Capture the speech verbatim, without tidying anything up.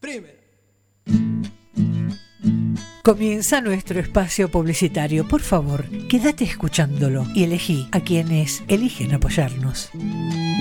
primera. Comienza nuestro espacio publicitario. Por favor, quédate escuchándolo y elegí a quienes eligen apoyarnos.